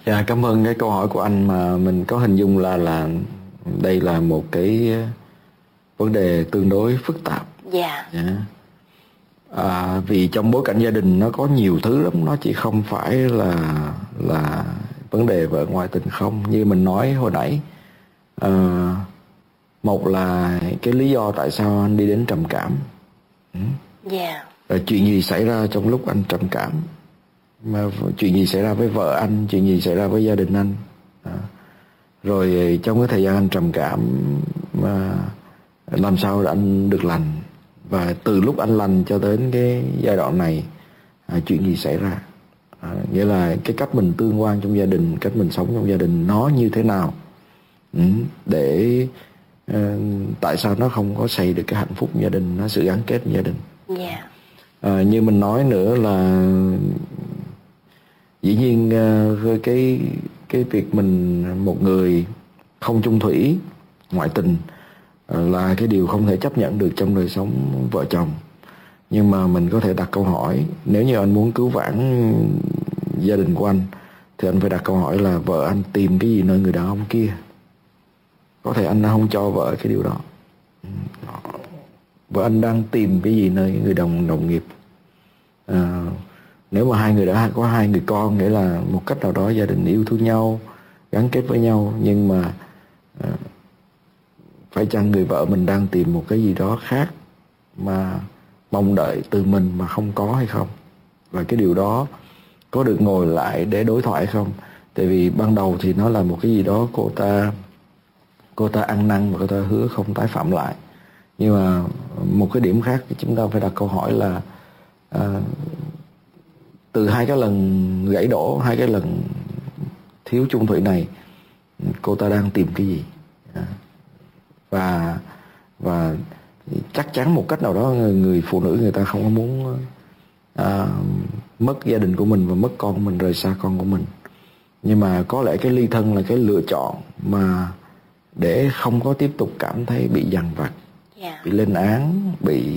Dạ, cảm ơn cái câu hỏi của anh, mà mình có hình dung là đây là một cái vấn đề tương đối phức tạp. Dạ. Vì trong bối cảnh gia đình nó có nhiều thứ lắm, nó chỉ không phải là vấn đề vợ ngoại tình không. Như mình nói hồi nãy, một là cái lý do tại sao anh đi đến trầm cảm. Dạ. Rồi chuyện gì xảy ra trong lúc anh trầm cảm, mà chuyện gì xảy ra với vợ anh, chuyện gì xảy ra với gia đình anh. Rồi trong cái thời gian anh trầm cảm mà làm sao để anh được lành, và từ lúc anh lành cho đến cái giai đoạn này chuyện gì xảy ra. Nghĩa là cái cách mình tương quan trong gia đình, cách mình sống trong gia đình nó như thế nào, để tại sao nó không có xây được cái hạnh phúc gia đình, nó sự gắn kết gia đình. Như mình nói nữa là dĩ nhiên cái việc mình một người không chung thủy, ngoại tình là cái điều không thể chấp nhận được trong đời sống vợ chồng. Nhưng mà mình có thể đặt câu hỏi, nếu như anh muốn cứu vãn gia đình của anh thì anh phải đặt câu hỏi là vợ anh tìm cái gì nơi người đàn ông kia. Có thể anh không cho vợ cái điều đó. Vợ anh đang tìm cái gì nơi người đồng nghiệp. Nếu mà hai người đã có hai người con, nghĩa là một cách nào đó gia đình yêu thương nhau, gắn kết với nhau, nhưng mà phải chăng người vợ mình đang tìm một cái gì đó khác mà mong đợi từ mình mà không có hay không, và cái điều đó có được ngồi lại để đối thoại không. Tại vì ban đầu thì nó là một cái gì đó cô ta ăn năn và cô ta hứa không tái phạm lại. Nhưng mà một cái điểm khác thì chúng ta phải đặt câu hỏi là từ hai cái lần gãy đổ, hai cái lần thiếu chung thủy này, cô ta đang tìm cái gì. Và chắc chắn một cách nào đó người phụ nữ người ta không có muốn mất gia đình của mình và mất con của mình, rời xa con của mình. Nhưng mà có lẽ cái ly thân là cái lựa chọn mà để không có tiếp tục cảm thấy bị dằn vặt, bị lên án,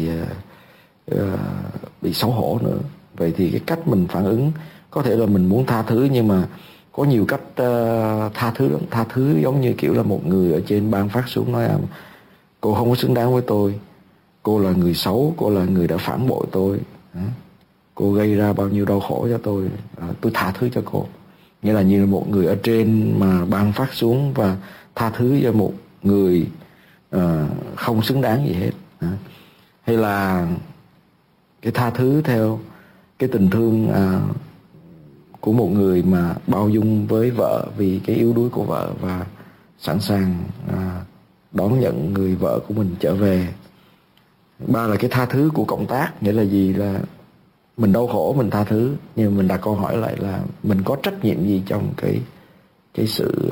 bị xấu hổ nữa. Vậy thì cái cách mình phản ứng có thể là mình muốn tha thứ, nhưng mà có nhiều cách tha thứ lắm. Tha thứ giống như kiểu là một người ở trên ban phát xuống nói cô không có xứng đáng với tôi, cô là người xấu, cô là người đã phản bội tôi, cô gây ra bao nhiêu đau khổ cho tôi tha thứ cho cô. Nghĩa là như một người ở trên mà ban phát xuống và tha thứ cho một người không xứng đáng gì hết. Hay là cái tha thứ theo cái tình thương của một người mà bao dung với vợ vì cái yếu đuối của vợ và sẵn sàng đón nhận người vợ của mình trở về. Ba là cái tha thứ của cộng tác, nghĩa là gì, là mình đau khổ mình tha thứ, nhưng mình đặt câu hỏi lại là mình có trách nhiệm gì trong cái sự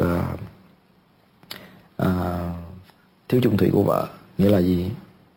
thiếu chung thủy của vợ. Nghĩa là gì,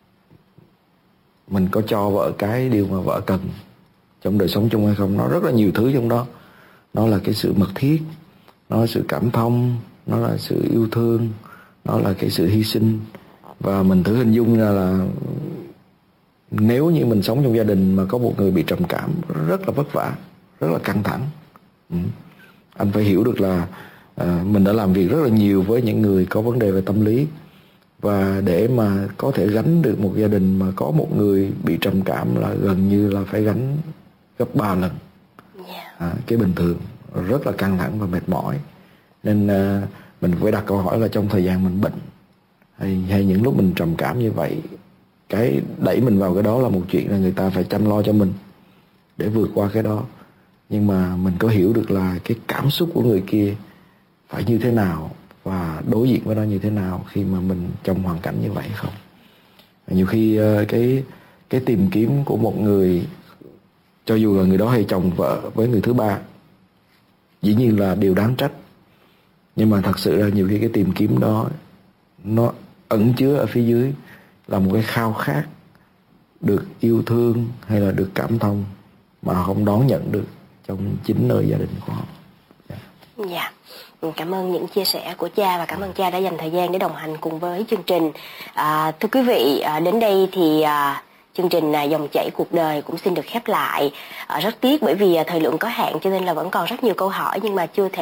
mình có cho vợ cái điều mà vợ cần trong đời sống chung hay không. Nó rất là nhiều thứ trong đó. Nó là cái sự mật thiết, nó là sự cảm thông, nó là sự yêu thương, nó là cái sự hy sinh. Và mình thử hình dung ra là nếu như mình sống trong gia đình mà có một người bị trầm cảm, rất là vất vả, rất là căng thẳng. Anh phải hiểu được là mình đã làm việc rất là nhiều với những người có vấn đề về tâm lý, và để mà có thể gánh được một gia đình mà có một người bị trầm cảm là gần như là phải gánh gấp 3 lần cái bình thường, rất là căng thẳng và mệt mỏi. Nên mình phải đặt câu hỏi là trong thời gian mình bệnh hay những lúc mình trầm cảm như vậy, cái đẩy mình vào cái đó là một chuyện là người ta phải chăm lo cho mình để vượt qua cái đó. Nhưng mà mình có hiểu được là cái cảm xúc của người kia phải như thế nào và đối diện với nó như thế nào khi mà mình trong hoàn cảnh như vậy không. Nhiều khi cái tìm kiếm của một người, cho dù là người đó hay chồng vợ với người thứ ba, dĩ nhiên là điều đáng trách. Nhưng mà thật sự là nhiều khi cái tìm kiếm đó nó ẩn chứa ở phía dưới là một cái khao khát được yêu thương hay là được cảm thông mà họ không đón nhận được trong chính nơi gia đình của họ. Dạ. Cảm ơn những chia sẻ của cha và cảm ơn cha đã dành thời gian để đồng hành cùng với chương trình. Thưa quý vị, đến đây thì chương trình Dòng chảy cuộc đời cũng xin được khép lại. Rất tiếc bởi vì thời lượng có hạn cho nên là vẫn còn rất nhiều câu hỏi nhưng mà chưa thể